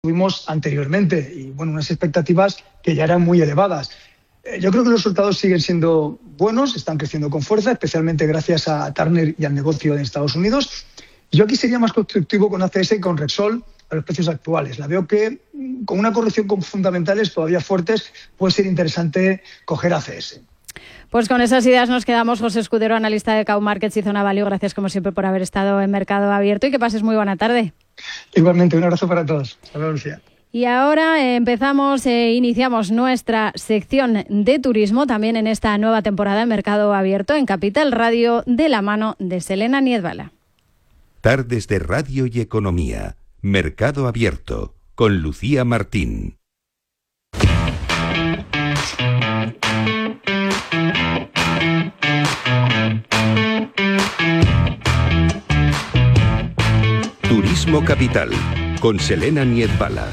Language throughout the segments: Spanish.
tuvimos anteriormente y bueno, unas expectativas que ya eran muy elevadas. Yo creo que los resultados siguen siendo buenos, están creciendo con fuerza, especialmente gracias a Turner y al negocio en Estados Unidos. Yo aquí sería más constructivo con ACS que con Repsol a los precios actuales. La veo que con una corrección con fundamentales todavía fuertes puede ser interesante coger ACS. Pues con esas ideas nos quedamos. José Escudero, analista de Cow Markets y Zona Value. Gracias como siempre por haber estado en Mercado Abierto y que pases muy buena tarde. Igualmente, un abrazo para todos. Hasta luego, Lucía. Y ahora iniciamos nuestra sección de turismo también en esta nueva temporada de Mercado Abierto en Capital Radio de la mano de Selena Niedbala. Tardes de Radio y Economía. Mercado Abierto con Lucía Martín. Turismo Capital con Selena Niedbala.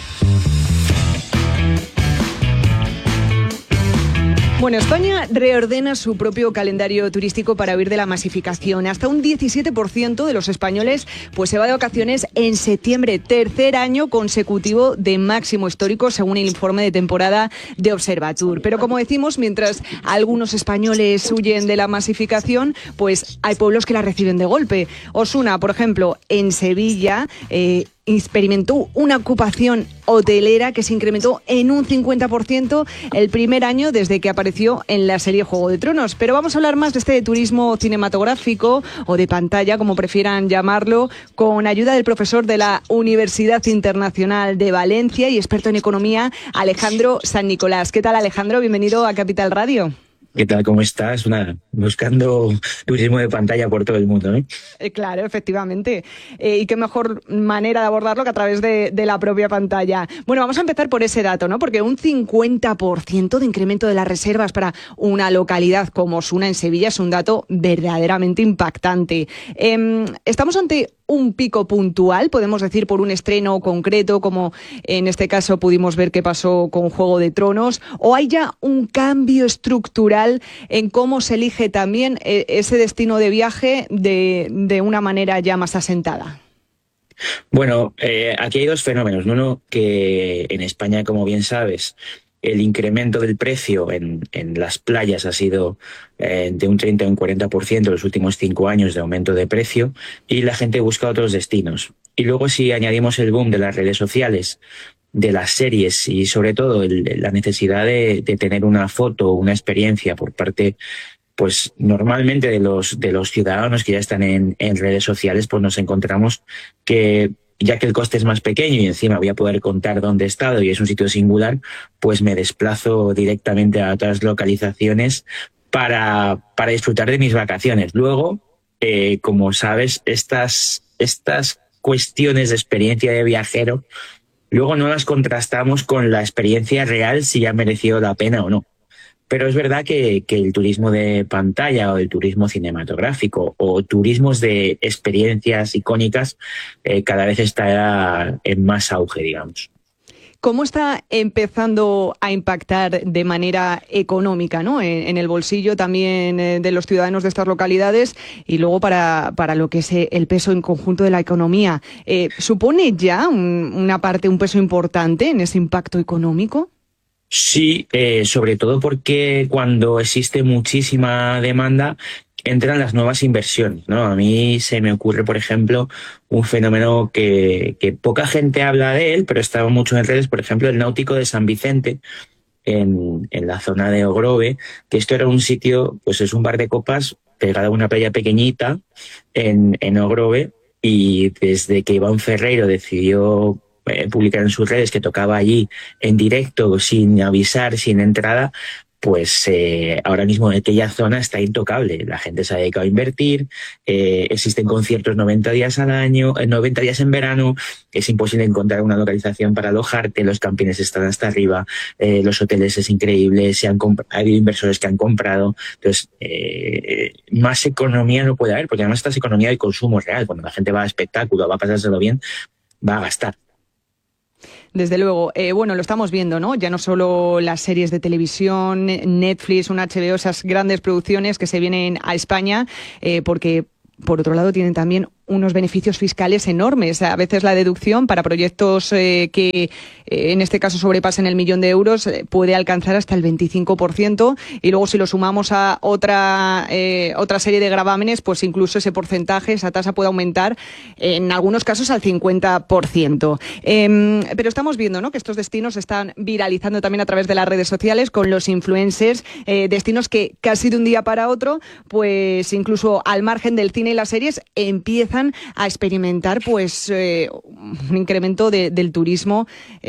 Bueno, España reordena su propio calendario turístico para huir de la masificación. Hasta un 17% de los españoles pues se va de vacaciones en septiembre, tercer año consecutivo de máximo histórico según el informe de temporada de Observatur. Pero como decimos, mientras algunos españoles huyen de la masificación, pues hay pueblos que la reciben de golpe. Osuna, por ejemplo, en Sevilla, experimentó una ocupación hotelera que se incrementó en un 50% el primer año desde que apareció en la serie Juego de Tronos. Pero vamos a hablar más de este turismo cinematográfico o de pantalla, como prefieran llamarlo, con ayuda del profesor de la Universidad Internacional de Valencia y experto en economía, Alejandro San Nicolás. ¿Qué tal, Alejandro? Bienvenido a Capital Radio. ¿Qué tal? ¿Cómo estás? Buscando turismo de pantalla por todo el mundo, ¿no? Claro, efectivamente. Y qué mejor manera de abordarlo que a través de la propia pantalla. Bueno, vamos a empezar por ese dato, ¿no? Porque un 50% de incremento de las reservas para una localidad como Osuna en Sevilla es un dato verdaderamente impactante. Estamos ante un pico puntual, podemos decir, por un estreno concreto, como en este caso pudimos ver qué pasó con Juego de Tronos, o hay ya un cambio estructural en cómo se elige también ese destino de viaje de una manera ya más asentada. Bueno, aquí hay dos fenómenos. Uno, que en España, como bien sabes, el incremento del precio en las playas ha sido de un 30 a un 40% en los últimos 5 años de aumento de precio y la gente busca otros destinos. Y luego si añadimos el boom de las redes sociales, de las series y sobre todo la necesidad de tener una foto, una experiencia por parte, pues normalmente de los ciudadanos que ya están en redes sociales, pues nos encontramos que ya que el coste es más pequeño y encima voy a poder contar dónde he estado y es un sitio singular, pues me desplazo directamente a otras localizaciones para disfrutar de mis vacaciones. Luego, como sabes, estas cuestiones de experiencia de viajero, luego no las contrastamos con la experiencia real si ha merecido la pena o no. Pero es verdad que el turismo de pantalla o el turismo cinematográfico o turismos de experiencias icónicas cada vez está en más auge, digamos. ¿Cómo está empezando a impactar de manera económica, ¿no? en el bolsillo también de los ciudadanos de estas localidades y luego para lo que es el peso en conjunto de la economía? ¿Supone ya un peso importante en ese impacto económico? Sí, sobre todo porque cuando existe muchísima demanda entran las nuevas inversiones, ¿no? A mí se me ocurre, por ejemplo, un fenómeno que poca gente habla de él, pero está mucho en redes, por ejemplo, el Náutico de San Vicente, en la zona de Ogrove, que esto era un sitio, pues es un bar de copas pegado a una playa pequeñita en Ogrove, y desde que Iván Ferreiro decidió publicar en sus redes que tocaba allí en directo, sin avisar, sin entrada, pues ahora mismo en aquella zona está intocable. La gente se ha dedicado a invertir, existen conciertos 90 días al año, 90 días en verano, es imposible encontrar una localización para alojarte, los campings están hasta arriba, los hoteles es increíble, ha habido inversores que han comprado. Entonces, más economía no puede haber, porque además esta es economía de consumo real. Cuando la gente va a espectáculo, va a pasárselo bien, va a gastar. Desde luego. Bueno, lo estamos viendo, ¿no? Ya no solo las series de televisión, Netflix, un HBO, esas grandes producciones que se vienen a España, porque por otro lado tienen también unos beneficios fiscales enormes. A veces la deducción para proyectos que en este caso sobrepasen el 1.000.000 de euros puede alcanzar hasta el 25%, y luego si lo sumamos a otra serie de gravámenes, pues incluso ese porcentaje, esa tasa puede aumentar en algunos casos al 50%. Pero estamos viendo, ¿no?, que estos destinos se están viralizando también a través de las redes sociales con los influencers, destinos que casi de un día para otro, pues incluso al margen del cine y las series, empiezan a experimentar pues un incremento del turismo,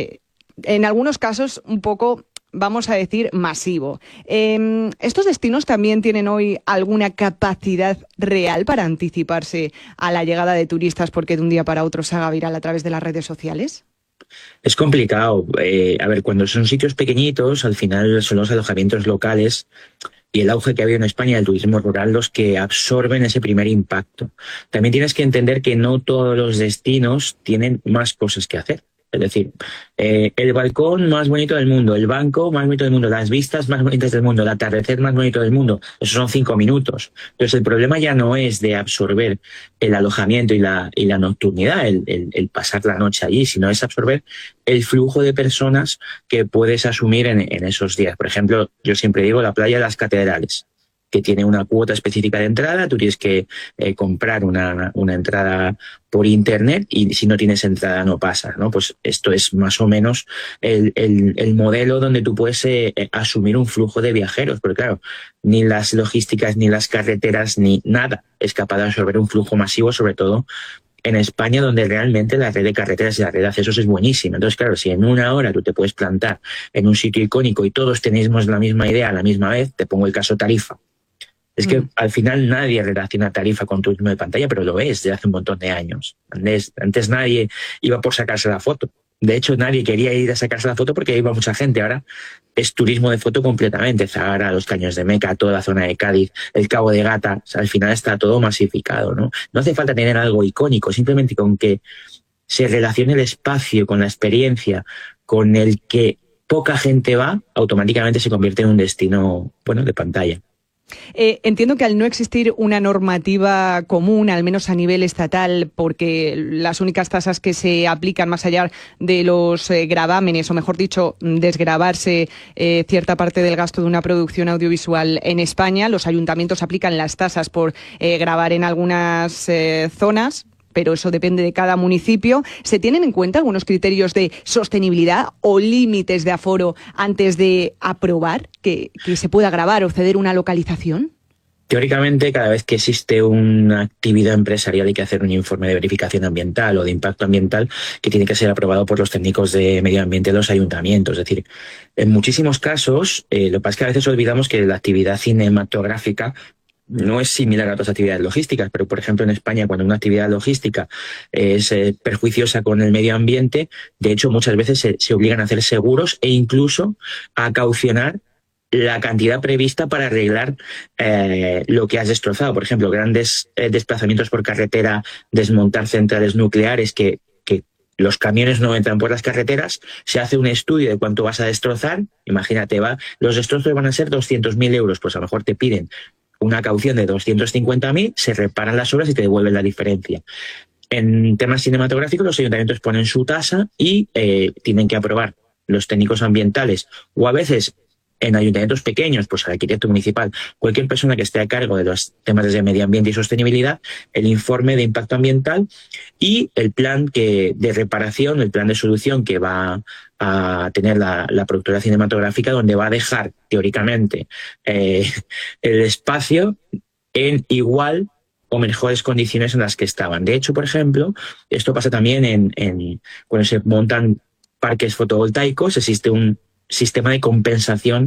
en algunos casos un poco, vamos a decir, masivo. ¿Estos destinos también tienen hoy alguna capacidad real para anticiparse a la llegada de turistas porque de un día para otro se haga viral a través de las redes sociales? Es complicado. A ver, cuando son sitios pequeñitos, al final son los alojamientos locales y el auge que ha habido en España del turismo rural los que absorben ese primer impacto. También tienes que entender que no todos los destinos tienen más cosas que hacer. Es decir, el balcón más bonito del mundo, el banco más bonito del mundo, las vistas más bonitas del mundo, el atardecer más bonito del mundo, esos son 5 minutos. Entonces el problema ya no es de absorber el alojamiento y la nocturnidad, el pasar la noche allí, sino es absorber el flujo de personas que puedes asumir en esos días. Por ejemplo, yo siempre digo la playa de las Catedrales, que tiene una cuota específica de entrada, tú tienes que comprar una entrada por internet y si no tienes entrada no pasa, ¿no? Pues esto es más o menos el modelo donde tú puedes asumir un flujo de viajeros, porque claro, ni las logísticas, ni las carreteras, ni nada es capaz de absorber un flujo masivo, sobre todo en España, donde realmente la red de carreteras y la red de accesos es buenísima. Entonces, claro, si en una hora tú te puedes plantar en un sitio icónico y todos tenemos la misma idea a la misma vez, te pongo el caso Tarifa. Es que al final nadie relaciona Tarifa con turismo de pantalla, pero lo es desde hace un montón de años. Antes nadie iba por sacarse la foto. De hecho, nadie quería ir a sacarse la foto porque iba mucha gente. Ahora es turismo de foto completamente. Zahara, los Caños de Meca, toda la zona de Cádiz, el Cabo de Gata. O sea, al final está todo masificado, ¿no? No hace falta tener algo icónico, simplemente con que se relacione el espacio con la experiencia, con el que poca gente va, automáticamente se convierte en un destino, bueno, de pantalla. Entiendo que al no existir una normativa común, al menos a nivel estatal, porque las únicas tasas que se aplican más allá de los gravámenes, o mejor dicho, desgravarse cierta parte del gasto de una producción audiovisual en España, los ayuntamientos aplican las tasas por gravar en algunas zonas, pero eso depende de cada municipio. ¿Se tienen en cuenta algunos criterios de sostenibilidad o límites de aforo antes de aprobar que se pueda grabar o ceder una localización? Teóricamente, cada vez que existe una actividad empresarial hay que hacer un informe de verificación ambiental o de impacto ambiental que tiene que ser aprobado por los técnicos de medio ambiente de los ayuntamientos. Es decir, en muchísimos casos, lo que pasa es que a veces olvidamos que la actividad cinematográfica no es similar a otras actividades logísticas, pero por ejemplo en España cuando una actividad logística es perjuiciosa con el medio ambiente, de hecho muchas veces se obligan a hacer seguros e incluso a caucionar la cantidad prevista para arreglar lo que has destrozado. Por ejemplo, grandes desplazamientos por carretera, desmontar centrales nucleares que los camiones no entran por las carreteras, se hace un estudio de cuánto vas a destrozar, imagínate, los destrozos van a ser 200.000 euros, pues a lo mejor te piden una caución de 250.000, se reparan las obras y te devuelven la diferencia. En temas cinematográficos, los ayuntamientos ponen su tasa y tienen que aprobar los técnicos ambientales, o a veces en ayuntamientos pequeños, pues el arquitecto municipal, cualquier persona que esté a cargo de los temas de medio ambiente y sostenibilidad, el informe de impacto ambiental y el plan de reparación, el plan de solución que va a tener la productora cinematográfica, donde va a dejar, teóricamente, el espacio en igual o mejores condiciones en las que estaban. De hecho, por ejemplo, esto pasa también cuando se montan parques fotovoltaicos, existe un sistema de compensación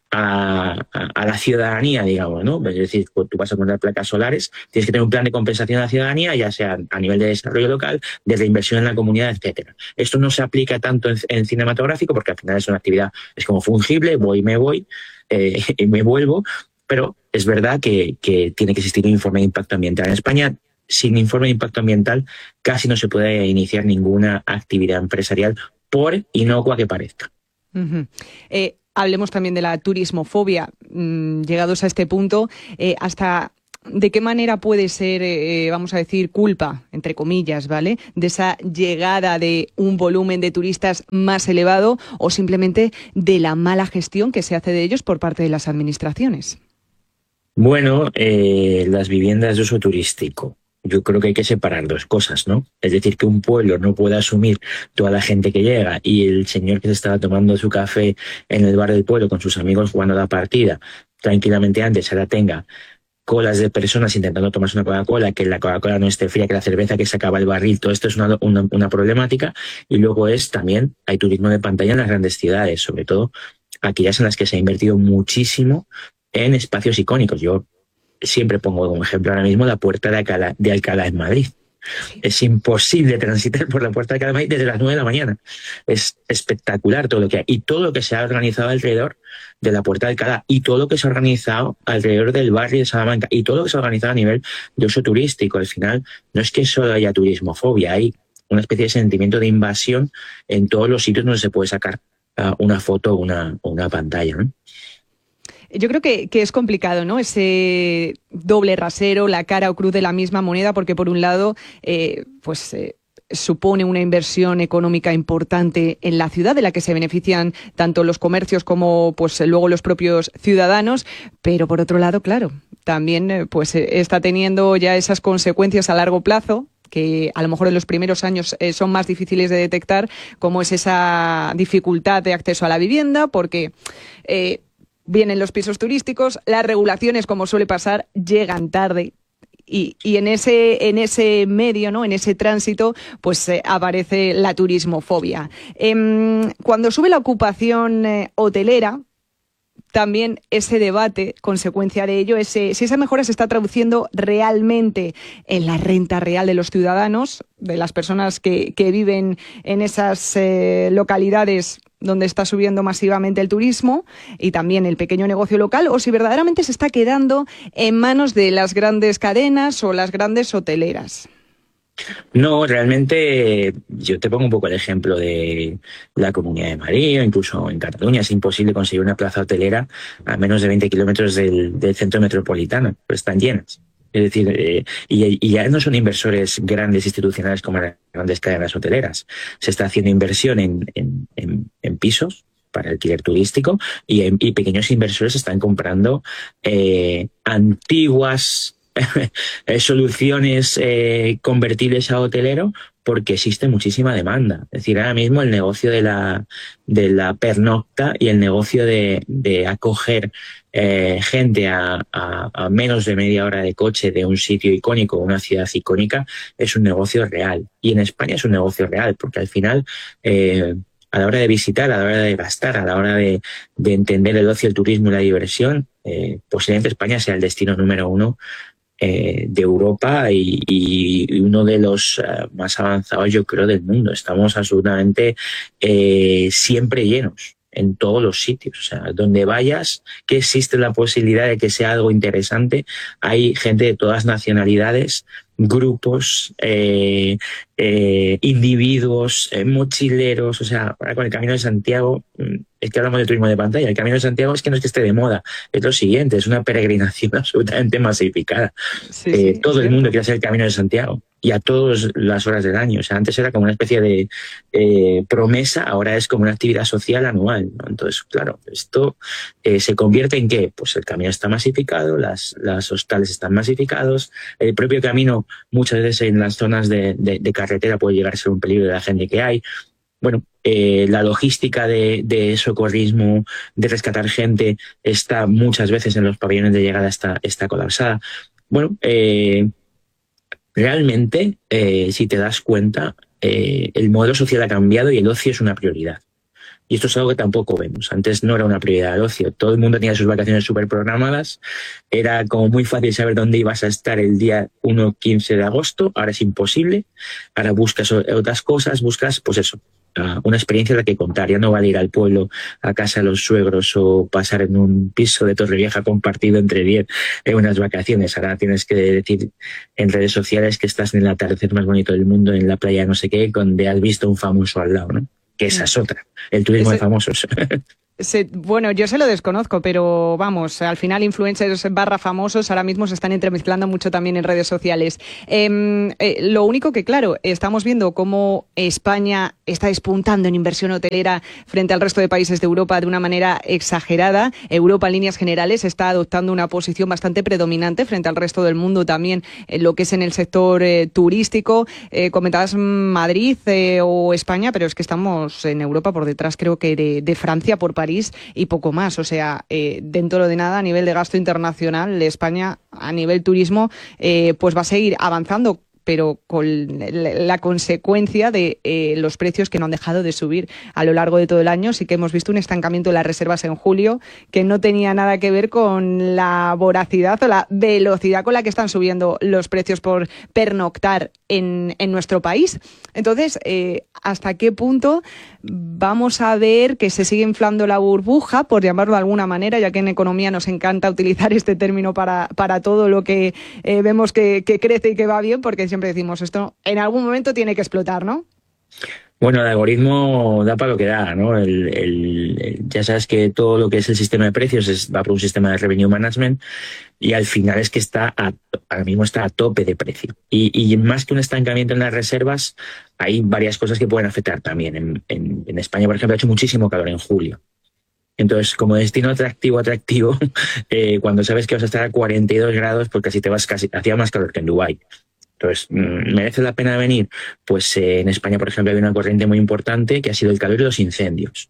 a la ciudadanía, digamos, ¿no? Es decir, cuando tú vas a poner placas solares, tienes que tener un plan de compensación a la ciudadanía, ya sea a nivel de desarrollo local, de reinversión en la comunidad, etcétera. Esto no se aplica tanto en cinematográfico porque al final es una actividad, es como fungible, voy y me voy, y me vuelvo, pero es verdad que tiene que existir un informe de impacto ambiental. En España, sin informe de impacto ambiental, casi no se puede iniciar ninguna actividad empresarial, por inocua que parezca. Uh-huh. Hablemos también de la turismofobia. Llegados a este punto, ¿hasta ¿de qué manera puede ser, vamos a decir, culpa, entre comillas, ¿vale?, de esa llegada de un volumen de turistas más elevado, o simplemente de la mala gestión que se hace de ellos por parte de las administraciones? Bueno, las viviendas de uso turístico. Yo creo que hay que separar dos cosas, ¿no? Es decir, que un pueblo no puede asumir toda la gente que llega y el señor que se estaba tomando su café en el bar del pueblo con sus amigos jugando la partida tranquilamente antes, ahora tenga colas de personas intentando tomarse una Coca-Cola, que la Coca-Cola no esté fría, que la cerveza que se acaba el barril. Todo esto es una problemática. Y luego también hay turismo de pantalla en las grandes ciudades, sobre todo aquellas en las que se ha invertido muchísimo en espacios icónicos. Yo siempre pongo como ejemplo ahora mismo la Puerta de Alcalá en Madrid. Es imposible transitar por la Puerta de Alcalá de Madrid desde las 9 de la mañana. Es espectacular todo lo que hay. Y todo lo que se ha organizado alrededor de la Puerta de Alcalá, y todo lo que se ha organizado alrededor del barrio de Salamanca, y todo lo que se ha organizado a nivel de uso turístico. Al final, no es que solo haya turismofobia, hay una especie de sentimiento de invasión en todos los sitios donde se puede sacar una foto o una pantalla, ¿no? Yo creo que es complicado, ¿no?, ese doble rasero, la cara o cruz de la misma moneda, porque por un lado, supone una inversión económica importante en la ciudad, de la que se benefician tanto los comercios como luego los propios ciudadanos, pero por otro lado, claro, también está teniendo ya esas consecuencias a largo plazo, que a lo mejor en los primeros años son más difíciles de detectar, como es esa dificultad de acceso a la vivienda, porque vienen los pisos turísticos, las regulaciones, como suele pasar, llegan tarde. Y en ese medio, ¿no?, en ese tránsito, aparece la turismofobia. Cuando sube la ocupación hotelera, también ese debate, consecuencia de ello, si esa mejora se está traduciendo realmente en la renta real de los ciudadanos, de las personas que viven en esas localidades donde está subiendo masivamente el turismo y también el pequeño negocio local, o si verdaderamente se está quedando en manos de las grandes cadenas o las grandes hoteleras. No, realmente yo te pongo un poco el ejemplo de la Comunidad de Madrid o incluso en Cataluña. Es imposible conseguir una plaza hotelera a menos de 20 kilómetros del centro metropolitano, pues están llenas. Es decir, y ya no son inversores grandes institucionales como las grandes cadenas hoteleras. Se está haciendo inversión en pisos para alquiler turístico y pequeños inversores están comprando antiguas soluciones convertibles a hotelero, porque existe muchísima demanda. Es decir, ahora mismo el negocio de la pernocta y el negocio de acoger gente a menos de media hora de coche de un sitio icónico, una ciudad icónica, es un negocio real. Y en España es un negocio real, porque al final a la hora de visitar, a la hora de gastar, a la hora de entender el ocio, el turismo y la diversión, posiblemente España sea el destino número uno de Europa y uno de los más avanzados, yo creo, del mundo. Estamos absolutamente siempre llenos en todos los sitios. O sea, donde vayas, que existe la posibilidad de que sea algo interesante. Hay gente de todas nacionalidades, grupos, individuos, mochileros. O sea, ahora con el Camino de Santiago, es que hablamos de turismo de pantalla. El Camino de Santiago es que no es que esté de moda, es lo siguiente, es una peregrinación absolutamente masificada. Sí, todo el mundo quiere hacer el Camino de Santiago y a todas las horas del año. O sea, antes era como una especie de promesa, ahora es como una actividad social anual, ¿no? Entonces, claro, esto se convierte en ¿qué? Pues el camino está masificado, las hostales están masificados, el propio camino muchas veces en las zonas de carretera puede llegar a ser un peligro de la gente que hay. Bueno, la logística de socorrismo, de rescatar gente, está muchas veces en los pabellones de llegada, está colapsada. Bueno, realmente, si te das cuenta, el modelo social ha cambiado y el ocio es una prioridad. Y esto es algo que tampoco vemos. Antes no era una prioridad el ocio. Todo el mundo tenía sus vacaciones súper programadas. Era como muy fácil saber dónde ibas a estar el día 1-15 de agosto. Ahora es imposible. Ahora buscas otras cosas, buscas, pues eso, una experiencia de la que contar. Ya no vale ir al pueblo, a casa de los suegros o pasar en un piso de Torrevieja compartido entre 10 en unas vacaciones. Ahora tienes que decir en redes sociales que estás en el atardecer más bonito del mundo, en la playa no sé qué, donde has visto un famoso al lado, ¿no? Que esa es otra, el turismo de famosos. Bueno, yo se lo desconozco, pero vamos, al final influencers / famosos ahora mismo se están entremezclando mucho también en redes sociales. Lo único que, claro, estamos viendo cómo España está despuntando en inversión hotelera frente al resto de países de Europa de una manera exagerada. Europa, en líneas generales, está adoptando una posición bastante predominante frente al resto del mundo también en lo que es en el sector turístico. Comentabas Madrid o España, pero es que estamos en Europa por detrás, creo que de Francia, por París y poco más. O sea, dentro de nada, a nivel de gasto internacional, España, a nivel turismo, pues va a seguir avanzando, pero con la consecuencia de los precios que no han dejado de subir a lo largo de todo el año. Sí que hemos visto un estancamiento de las reservas en julio que no tenía nada que ver con la voracidad o la velocidad con la que están subiendo los precios por pernoctar en nuestro país. Entonces, ¿hasta qué punto vamos a ver que se sigue inflando la burbuja, por llamarlo de alguna manera, ya que en economía nos encanta utilizar este término para todo lo que vemos que crece y que va bien, porque siempre decimos esto en algún momento tiene que explotar, ¿no? Bueno, el algoritmo da para lo que da, ¿no? Ya sabes que todo lo que es el sistema de precios va por un sistema de revenue management y al final es que ahora mismo está a tope de precio. Y más que un estancamiento en las reservas, hay varias cosas que pueden afectar también. En España, por ejemplo, ha hecho muchísimo calor en julio. Entonces, como destino atractivo, cuando sabes que vas a estar a 42 grados, pues hacía más calor que en Dubái. Entonces, ¿merece la pena venir? Pues en España, por ejemplo, hay una corriente muy importante que ha sido el calor y los incendios.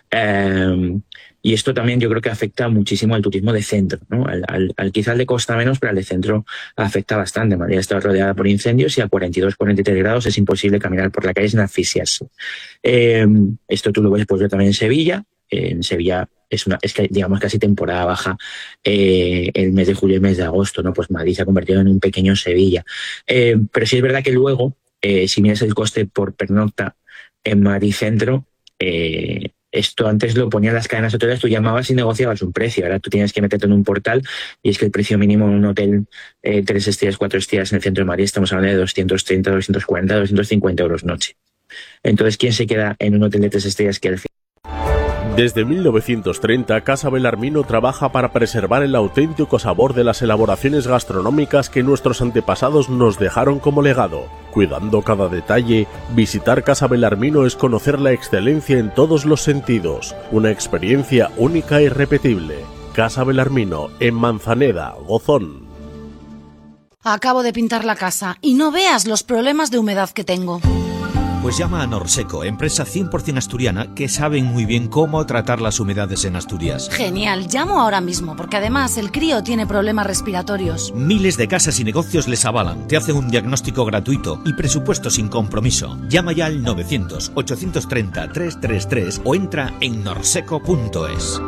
Y esto también yo creo que afecta muchísimo al turismo de centro, ¿no? Quizá al de costa menos, pero al de centro afecta bastante. Madrid está rodeada por incendios y a 42, 43 grados es imposible caminar por la calle sin asfixiarse. Esto tú lo ves pues, yo también en Sevilla. En Sevilla es que digamos casi temporada baja el mes de julio y el mes de agosto, ¿no? Pues Madrid se ha convertido en un pequeño Sevilla. Pero sí es verdad que luego, si miras el coste por pernocta en Madrid Centro, esto antes lo ponían las cadenas hoteleras, tú llamabas y negociabas un precio. Ahora tú tienes que meterte en un portal y es que el precio mínimo en un hotel 3 estrellas, 4 estrellas en el centro de Madrid estamos hablando de 230, 240, 250 euros noche. Entonces, ¿quién se queda en un hotel de 3 estrellas que al final? Desde 1930, Casa Belarmino trabaja para preservar el auténtico sabor de las elaboraciones gastronómicas que nuestros antepasados nos dejaron como legado. Cuidando cada detalle, visitar Casa Belarmino es conocer la excelencia en todos los sentidos. Una experiencia única e irrepetible. Casa Belarmino, en Manzaneda, Gozón. Acabo de pintar la casa y no veas los problemas de humedad que tengo. Pues llama a Norseco, empresa 100% asturiana que saben muy bien cómo tratar las humedades en Asturias. Genial, llamo ahora mismo porque además el crío tiene problemas respiratorios. Miles de casas y negocios les avalan, te hacen un diagnóstico gratuito y presupuesto sin compromiso. Llama ya al 900-830-333 o entra en norseco.es.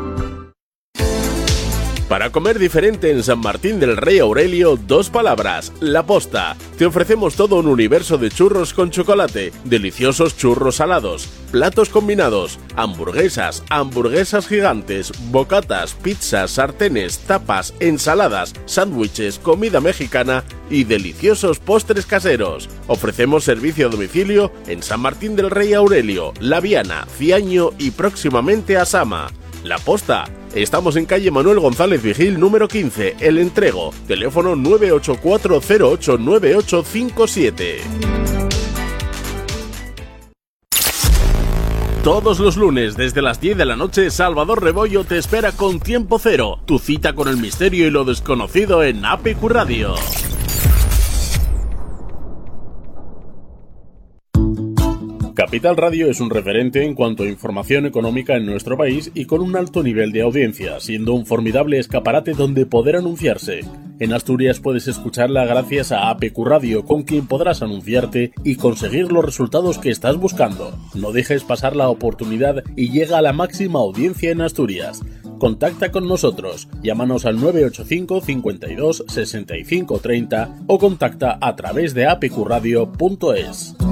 Para comer diferente en San Martín del Rey Aurelio, 2 palabras, La Posta. Te ofrecemos todo un universo de churros con chocolate, deliciosos churros salados, platos combinados, hamburguesas gigantes, bocatas, pizzas, sartenes, tapas, ensaladas, sándwiches, comida mexicana y deliciosos postres caseros. Ofrecemos servicio a domicilio en San Martín del Rey Aurelio, La Viana, Ciaño y próximamente a Sama. La Posta. Estamos en calle Manuel González Vigil, número 15, El Entrego. Teléfono 984089857. Todos los lunes, desde las 10 de la noche, Salvador Rebollo te espera con Tiempo Cero. Tu cita con el misterio y lo desconocido en APQ Radio. Capital Radio es un referente en cuanto a información económica en nuestro país y con un alto nivel de audiencia, siendo un formidable escaparate donde poder anunciarse. En Asturias puedes escucharla gracias a APQ Radio, con quien podrás anunciarte y conseguir los resultados que estás buscando. No dejes pasar la oportunidad y llega a la máxima audiencia en Asturias. Contacta con nosotros, llámanos al 985 52 65 30 o contacta a través de apqradio.es.